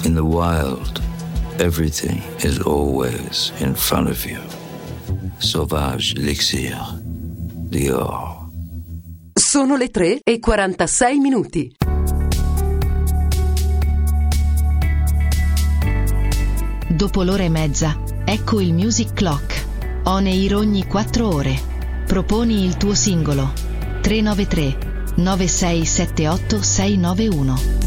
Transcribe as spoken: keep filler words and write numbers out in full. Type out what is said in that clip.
In the wild, everything is always in front of you. Sauvage Elixir, Dior. Sono le tre e quarantasei minuti. Dopo l'ora e mezza, ecco il Music Clock. On air ogni quattro ore. Proponi il tuo singolo. tre nove tre nove sei sette otto sei nove uno.